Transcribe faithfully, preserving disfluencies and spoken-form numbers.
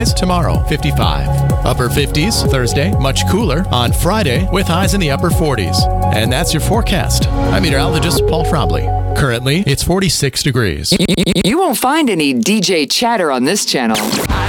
Tomorrow, fifty-five. Upper fifties Thursday, much cooler on Friday with highs in the upper forties. And that's your forecast. I'm meteorologist Paul Frobley. Currently, it's forty-six degrees. You won't find any D J chatter on this channel.